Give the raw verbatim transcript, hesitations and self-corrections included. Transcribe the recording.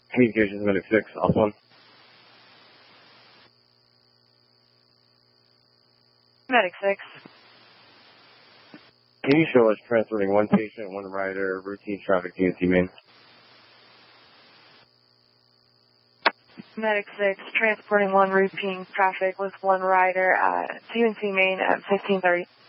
Communications Medic six, off one. Medic six. Can you show us transporting one patient, one rider, routine traffic to U N C Main? Medic six, transporting one routine traffic with one rider at U N C Main at fifteen thirty.